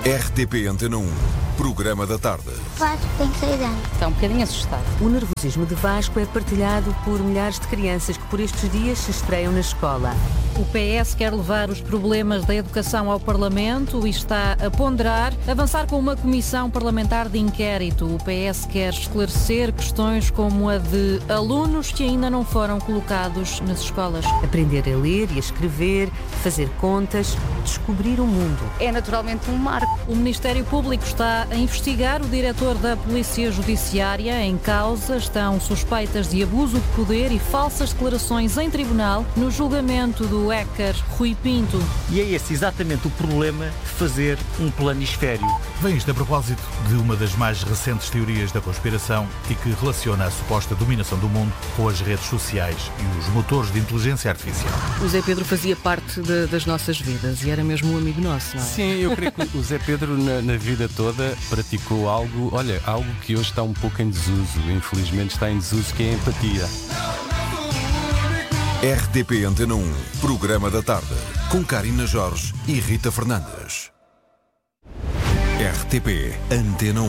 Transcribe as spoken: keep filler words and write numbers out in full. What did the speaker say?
R T P Antena um, programa da tarde. Vasco tem seis anos. Está um bocadinho assustado. O nervosismo de Vasco é partilhado por milhares de crianças que por estes dias se estreiam na escola. O P S quer levar os problemas da educação ao Parlamento e está a ponderar avançar com uma comissão parlamentar de inquérito. O P S quer esclarecer questões como a de alunos que ainda não foram colocados nas escolas. Aprender a ler e a escrever, fazer contas, descobrir o mundo. É naturalmente um marco. O Ministério Público está a investigar o diretor da Polícia Judiciária. Em causa estão suspeitas de abuso de poder e falsas declarações em tribunal no julgamento do hacker Rui Pinto. E é esse exatamente o problema de fazer um planisfério. Vem isto a propósito de uma das mais recentes teorias da conspiração e que relaciona a suposta dominação do mundo com as redes sociais e os motores de inteligência artificial. O Zé Pedro fazia parte de, das nossas vidas e era mesmo um amigo nosso, não é? Sim, eu creio que o Zé Pedro na, na vida toda praticou algo, olha, algo que hoje está um pouco em desuso, infelizmente está em desuso, que é a empatia. R T P Antena um, programa da tarde, com Karina Jorge e Rita Fernandes. R T P Antena um.